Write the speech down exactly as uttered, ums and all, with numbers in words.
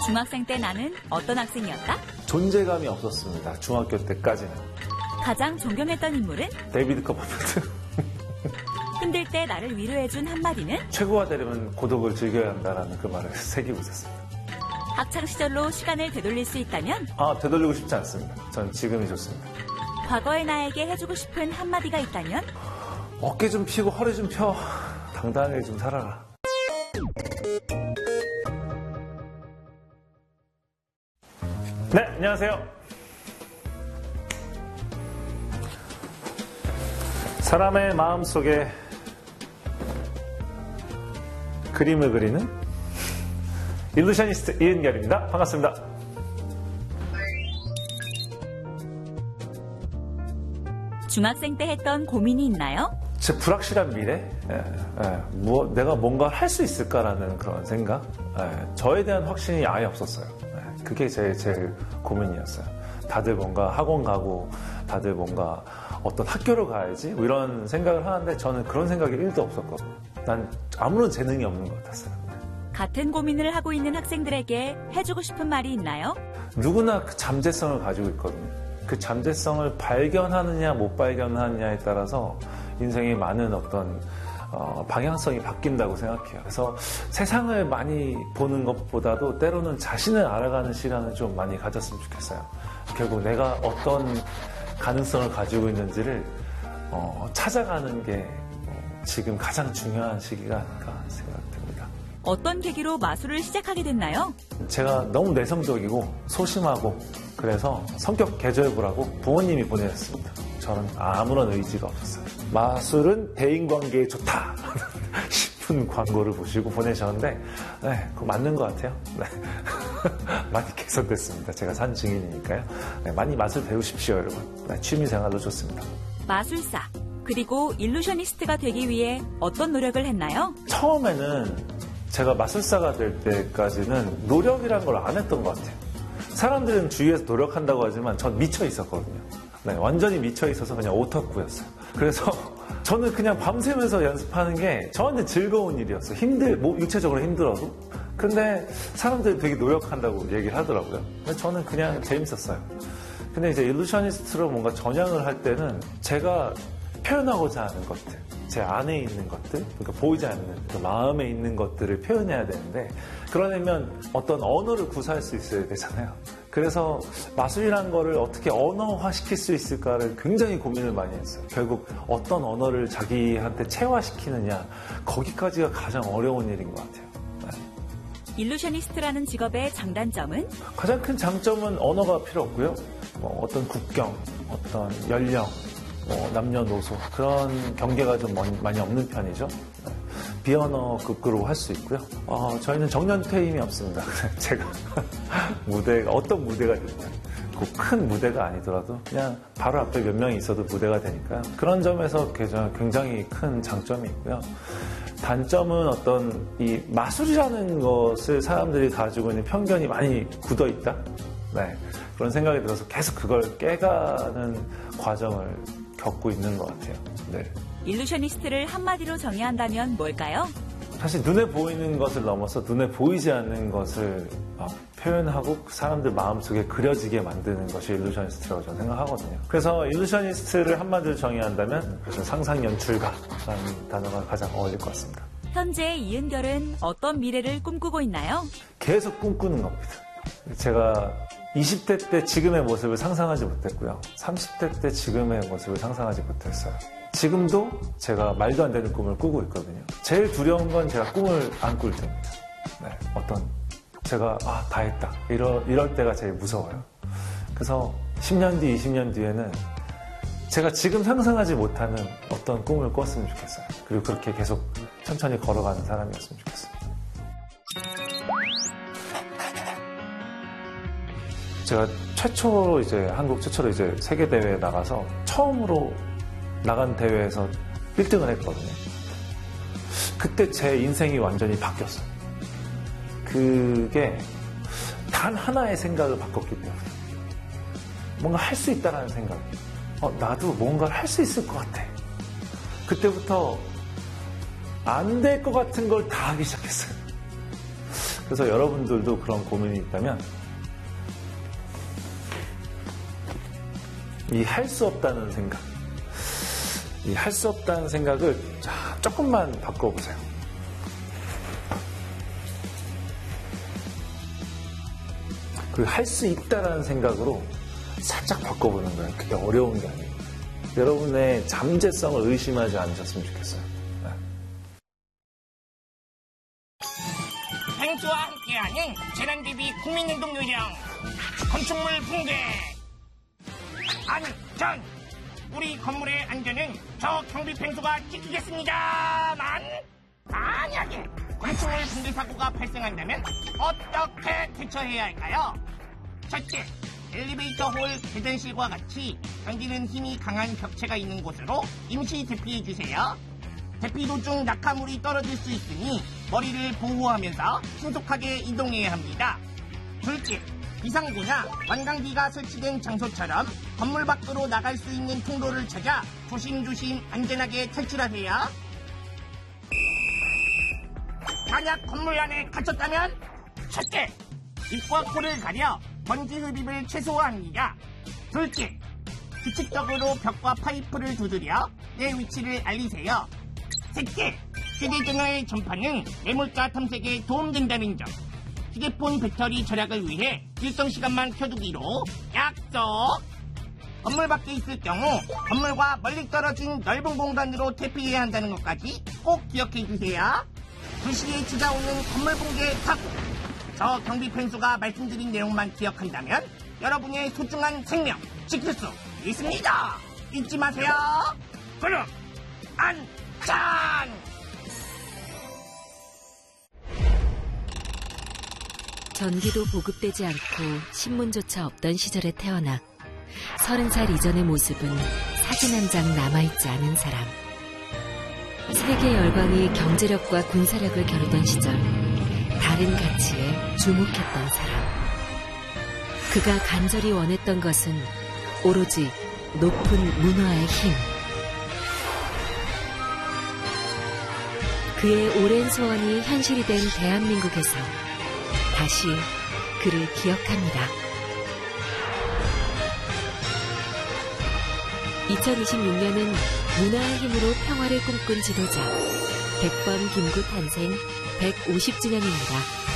중학생 때 나는 어떤 학생이었다? 존재감이 없었습니다. 중학교 때까지는. 가장 존경했던 인물은? 데이비드 커퍼필드. 힘들 때 나를 위로해준 한마디는? 최고가 되려면 고독을 즐겨야 한다라는 그 말을 새기고 있었습니다. 학창시절로 시간을 되돌릴 수 있다면? 아, 되돌리고 싶지 않습니다. 전 지금이 좋습니다. 과거의 나에게 해주고 싶은 한마디가 있다면? 어깨 좀 펴고 허리 좀 펴. 당당하게 좀 살아라. 네, 안녕하세요. 사람의 마음속에 그림을 그리는 일루셔니스트 이은결입니다. 반갑습니다. 중학생 때 했던 고민이 있나요? 제 불확실한 미래, 예, 예, 뭐, 내가 뭔가 할 수 있을까라는 그런 생각, 예, 저에 대한 확신이 아예 없었어요. 예, 그게 제 제일 고민이었어요. 다들 뭔가 학원 가고, 다들 뭔가 어떤 학교를 가야지 뭐 이런 생각을 하는데 저는 그런 생각이 일도 없었거든요. 난 아무런 재능이 없는 것 같았어요. 같은 고민을 하고 있는 학생들에게 해주고 싶은 말이 있나요? 누구나 그 잠재성을 가지고 있거든요. 그 잠재성을 발견하느냐 못 발견하느냐에 따라서 인생의 많은 어떤 어, 방향성이 바뀐다고 생각해요. 그래서 세상을 많이 보는 것보다도 때로는 자신을 알아가는 시간을 좀 많이 가졌으면 좋겠어요. 결국 내가 어떤 가능성을 가지고 있는지를 어, 찾아가는 게 어, 지금 가장 중요한 시기가 아닐까 생각됩니다. 어떤 계기로 마술을 시작하게 됐나요? 제가 너무 내성적이고 소심하고 그래서 성격 개조해보라고 부모님이 보내셨습니다. 저는 아무런 의지가 없었어요. 마술은 대인관계에 좋다 싶은 광고를 보시고 보내셨는데 네, 그거 맞는 것 같아요. 네. 많이 개선됐습니다. 제가 산 증인이니까요. 네, 많이 마술 배우십시오, 여러분. 네, 취미생활도 좋습니다. 마술사 그리고 일루셔니스트가 되기 위해 어떤 노력을 했나요? 처음에는 제가 마술사가 될 때까지는 노력이란 걸 안 했던 것 같아요. 사람들은 주위에서 노력한다고 하지만 전 미쳐 있었거든요. 네, 완전히 미쳐 있어서 그냥 오타쿠였어요. 그래서 저는 그냥 밤새면서 연습하는 게 저한테 즐거운 일이었어요. 힘들, 뭐 육체적으로 힘들어도. 근데 사람들이 되게 노력한다고 얘기를 하더라고요. 근데 저는 그냥 재밌었어요. 근데 이제 일루셔니스트로 뭔가 전향을 할 때는 제가 표현하고자 하는 것들, 제 안에 있는 것들, 그러니까 보이지 않는 그 마음에 있는 것들을 표현해야 되는데 그러려면 어떤 언어를 구사할 수 있어야 되잖아요. 그래서 마술이라는 거를 어떻게 언어화시킬 수 있을까를 굉장히 고민을 많이 했어요. 결국 어떤 언어를 자기한테 체화시키느냐 거기까지가 가장 어려운 일인 것 같아요. 네. 일루셔니스트라는 직업의 장단점은? 가장 큰 장점은 언어가 필요 없고요. 뭐 어떤 국경, 어떤 연령, 뭐 남녀노소 그런 경계가 좀 많이 없는 편이죠. 비언어급으로 할 수 있고요. 어, 저희는 정년퇴임이 없습니다. 제가 무대가 어떤 무대가 됐든 꼭 큰 무대가 아니더라도 그냥 바로 앞에 몇 명이 있어도 무대가 되니까요. 그런 점에서 굉장히 큰 장점이 있고요. 단점은 어떤 이 마술이라는 것을 사람들이 가지고 있는 편견이 많이 굳어 있다. 네, 그런 생각이 들어서 계속 그걸 깨가는 과정을 겪고 있는 것 같아요. 네. 일루셔니스트를 한마디로 정의한다면 뭘까요? 사실 눈에 보이는 것을 넘어서 눈에 보이지 않는 것을 표현하고 사람들 마음속에 그려지게 만드는 것이 일루셔니스트라고 저는 생각하거든요. 그래서 일루셔니스트를 한마디로 정의한다면 그래서 상상 연출가라는 단어가 가장 어울릴 것 같습니다. 현재 이은결은 어떤 미래를 꿈꾸고 있나요? 계속 꿈꾸는 겁니다. 제가 이십 대 때 지금의 모습을 상상하지 못했고요. 삼십 대 때 지금의 모습을 상상하지 못했어요. 지금도 제가 말도 안 되는 꿈을 꾸고 있거든요. 제일 두려운 건 제가 꿈을 안 꿀 때입니다. 네, 어떤 제가 아, 다 했다. 이럴, 이럴 때가 제일 무서워요. 그래서 십 년 뒤, 이십 년 뒤에는 제가 지금 상상하지 못하는 어떤 꿈을 꿨으면 좋겠어요. 그리고 그렇게 계속 천천히 걸어가는 사람이었으면 좋겠어요. 제가 최초로 이제 한국 최초로 이제 세계 대회에 나가서 처음으로 나간 대회에서 일 등을 했거든요. 그때 제 인생이 완전히 바뀌었어요. 그게 단 하나의 생각을 바꿨기 때문에 뭔가 할 수 있다라는 생각. 어, 나도 뭔가를 할 수 있을 것 같아. 그때부터 안 될 것 같은 걸 다 하기 시작했어요. 그래서 여러분들도 그런 고민이 있다면 이 할 수 없다는 생각, 이 할 수 없다는 생각을 자, 조금만 바꿔보세요. 그 할 수 있다라는 생각으로 살짝 바꿔보는 거예요. 그게 어려운 게 아니에요. 여러분의 잠재성을 의심하지 않으셨으면 좋겠어요. 네. 펭수와 함께하는 재난대비 국민운동 요령 건축물 붕괴. 안전! 우리 건물의 안전은 저 경비 펭수가 지키겠습니다만 만약에 건축물 붕괴 사고가 발생한다면 어떻게 대처해야 할까요? 첫째, 엘리베이터 홀 계단실과 같이 당기는 힘이 강한 벽체가 있는 곳으로 임시 대피해주세요. 대피 도중 낙하물이 떨어질 수 있으니 머리를 보호하면서 신속하게 이동해야 합니다. 둘째, 비상구나 완강기가 설치된 장소처럼 건물 밖으로 나갈 수 있는 통로를 찾아 조심조심 안전하게 탈출하세요. 만약 건물 안에 갇혔다면 첫째, 입과 코를 가려 먼지 흡입을 최소화합니다. 둘째, 규칙적으로 벽과 파이프를 두드려 내 위치를 알리세요. 셋째, 휴대전화의 전파는 매몰자 탐색에 도움된다는 점. 휴대폰 배터리 절약을 위해 일정 시간만 켜두기로 약속! 건물 밖에 있을 경우 건물과 멀리 떨어진 넓은 공간으로 대피해야 한다는 것까지 꼭 기억해 주세요. 두 시에 찾아오는 건물 붕괴 사고. 저 경비 펭수가 말씀드린 내용만 기억한다면 여러분의 소중한 생명 지킬 수 있습니다. 잊지 마세요. 그럼 안전! 전기도 보급되지 않고 신문조차 없던 시절에 태어나 서른 살 이전의 모습은 사진 한 장 남아있지 않은 사람. 세계 열강이 경제력과 군사력을 겨루던 시절 다른 가치에 주목했던 사람. 그가 간절히 원했던 것은 오로지 높은 문화의 힘. 그의 오랜 소원이 현실이 된 대한민국에서 다시 그를 기억합니다. 이천이십육 년은 문화의 힘으로 평화를 꿈꾼 지도자 백범 김구 탄생 백오십 주년입니다.